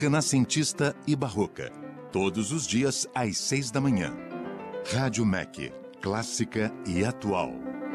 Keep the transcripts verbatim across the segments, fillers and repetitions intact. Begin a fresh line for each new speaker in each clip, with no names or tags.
renascentista e barroca. Todos os dias às seis da manhã. Rádio M E C, clássica e atual.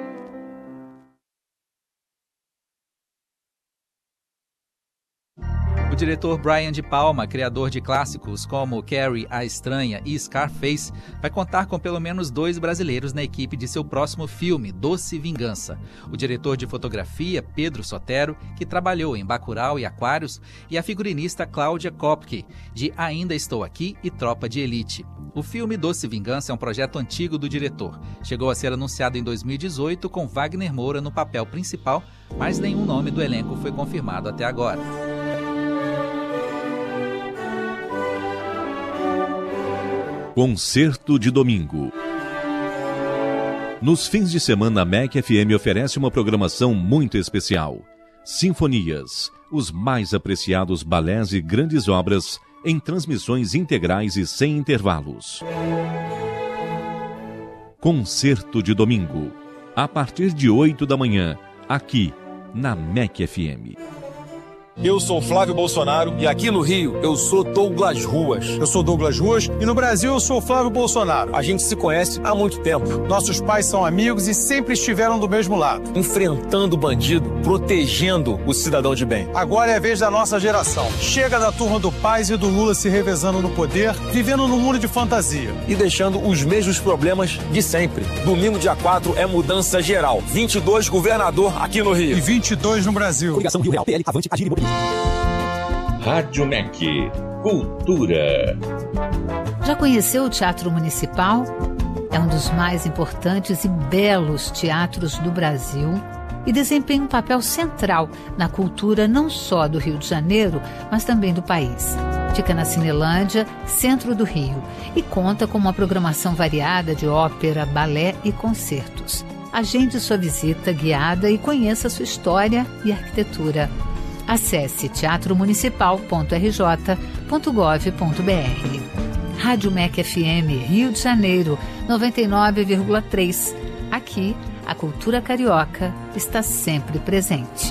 O diretor Brian De Palma, criador de clássicos como Carrie, A Estranha e Scarface, vai contar com pelo menos dois brasileiros na equipe de seu próximo filme, Doce Vingança. O diretor de fotografia, Pedro Sotero, que trabalhou em Bacurau e Aquários, e a figurinista Cláudia Kopke, de Ainda Estou Aqui e Tropa de Elite. O filme Doce Vingança é um projeto antigo do diretor. Chegou a ser anunciado em dois mil e dezoito com Wagner Moura no papel principal, mas nenhum nome do elenco foi confirmado até agora.
Concerto de domingo. Nos fins de semana, a M E C F M oferece uma programação muito especial. Sinfonias, os mais apreciados balés e grandes obras em transmissões integrais e sem intervalos. Concerto de domingo, a partir de oito da manhã, aqui na M E C F M.
Eu sou Flávio Bolsonaro e aqui no Rio eu sou Douglas Ruas.
Eu sou Douglas Ruas e no Brasil eu sou Flávio Bolsonaro.
A gente se conhece há muito tempo.
Nossos pais são amigos e sempre estiveram do mesmo lado.
Enfrentando o bandido, protegendo o cidadão de bem.
Agora é a vez da nossa geração. Chega da turma do Paz e do Lula se revezando no poder, vivendo num mundo de fantasia.
E deixando os mesmos problemas de sempre. Domingo, dia quatro, é mudança geral. vinte e dois, governador aqui no Rio.
E vinte e dois no Brasil.
Coligação Rio Real, P L, Avante, Agir e Mobilidade.
Rádio M E C, Cultura.
Já conheceu o Teatro Municipal? É um dos mais importantes e belos teatros do Brasil e desempenha um papel central na cultura não só do Rio de Janeiro, mas também do país. Fica na Cinelândia, centro do Rio, e conta com uma programação variada de ópera, balé e concertos. Agende sua visita guiada e conheça sua história e arquitetura. Acesse teatro municipal ponto r j ponto gov ponto b r. Rádio M E C F M Rio de Janeiro, noventa e nove vírgula três. Aqui, a cultura carioca está sempre presente.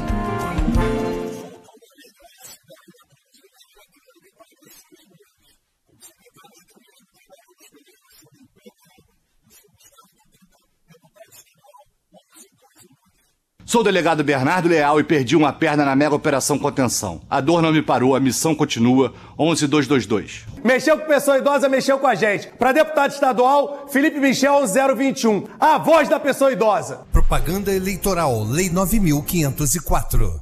Sou o delegado Bernardo Leal e perdi uma perna na mega operação contenção. A dor não me parou, a missão continua. onze dois dois dois.
Mexeu com pessoa idosa, mexeu com a gente. Para deputado estadual, Felipe Michel zero vinte e um. A voz da pessoa idosa.
Propaganda eleitoral, Lei nove mil quinhentos e quatro.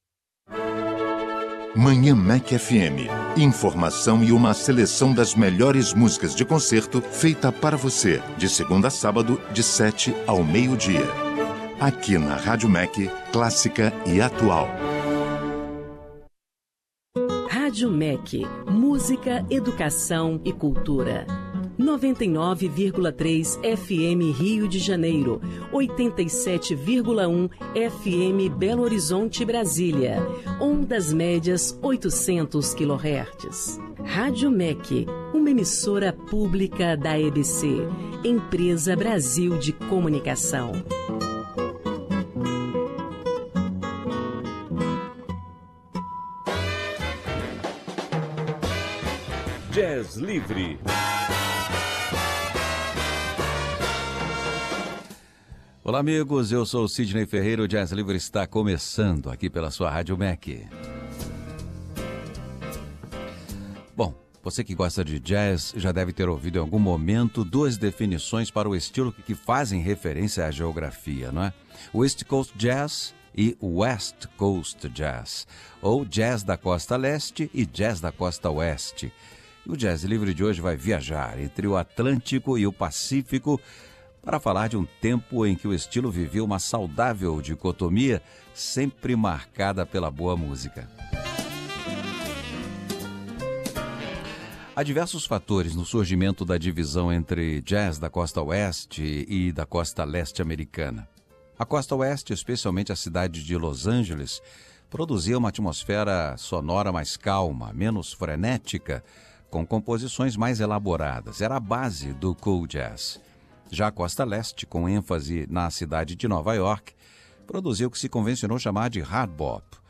Manhã M E C F M. Informação e uma seleção das melhores músicas de concerto feita para você, de segunda a sábado, de sete ao meio-dia. Aqui na Rádio M E C, clássica e atual.
Rádio M E C, música, educação e cultura. noventa e nove vírgula três F M Rio de Janeiro, oitenta e sete vírgula um F M Belo Horizonte, Brasília. Ondas médias oitocentos quilohertz. Rádio M E C, uma emissora pública da E B C, Empresa Brasil de Comunicação.
Jazz Livre.
Olá, amigos, eu sou o Sidney Ferreira. O Jazz Livre está começando aqui pela sua Rádio M E C. Bom, você que gosta de jazz já deve ter ouvido em algum momento duas definições para o estilo que fazem referência à geografia, não é? West Coast Jazz e West Coast Jazz, ou Jazz da Costa Leste e Jazz da Costa Oeste. E o Jazz Livre de hoje vai viajar entre o Atlântico e o Pacífico para falar de um tempo em que o estilo vivia uma saudável dicotomia, sempre marcada pela boa música. Há diversos fatores no surgimento da divisão entre jazz da costa oeste e da costa leste americana. A costa oeste, especialmente a cidade de Los Angeles, produzia uma atmosfera sonora mais calma, menos frenética, com composições mais elaboradas. Era a base do cool jazz. Já a costa leste, com ênfase na cidade de Nova York, produziu o que se convencionou chamar de hard bop,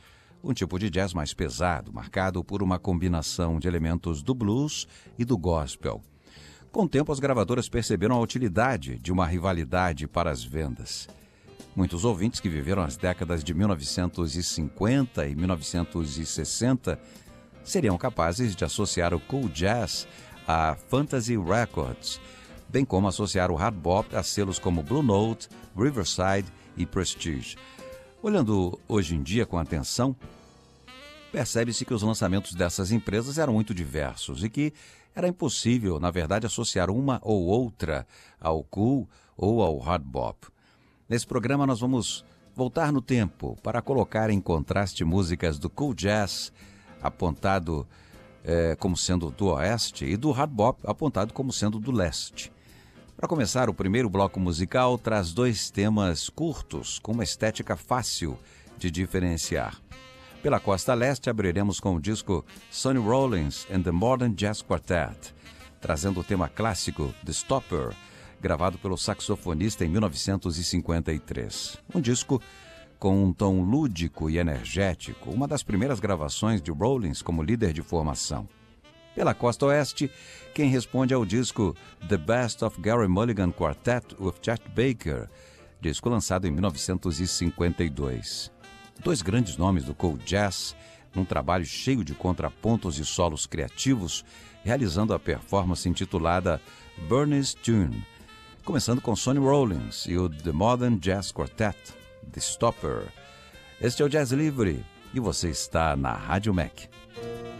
um tipo de jazz mais pesado, marcado por uma combinação de elementos do blues e do gospel. Com o tempo, as gravadoras perceberam a utilidade de uma rivalidade para as vendas. Muitos ouvintes que viveram as décadas de mil novecentos e cinquenta e mil novecentos e sessenta seriam capazes de associar o cool jazz a Fantasy Records, bem como associar o hard bop a selos como Blue Note, Riverside e Prestige. Olhando hoje em dia com atenção, percebe-se que os lançamentos dessas empresas eram muito diversos e que era impossível, na verdade, associar uma ou outra ao cool ou ao hard bop. Nesse programa nós vamos voltar no tempo para colocar em contraste músicas do cool jazz, apontado eh, como sendo do oeste, e do hard bop, apontado como sendo do leste. Para começar, o primeiro bloco musical traz dois temas curtos, com uma estética fácil de diferenciar. Pela costa leste, abriremos com o disco Sonny Rollins and the Modern Jazz Quartet, trazendo o tema clássico The Stopper, gravado pelo saxofonista em mil novecentos e cinquenta e três. Um disco com um tom lúdico e energético, uma das primeiras gravações de Rollins como líder de formação. Pela costa oeste, quem responde ao disco The Best of Gary Mulligan Quartet with Chet Baker, disco lançado em mil novecentos e cinquenta e dois. Dois grandes nomes do cool jazz, num trabalho cheio de contrapontos e solos criativos, realizando a performance intitulada Bernie's Tune, começando com Sonny Rollins e o The Modern Jazz Quartet, The Stopper. Este é o Jazz Livre e você está na Rádio Mac.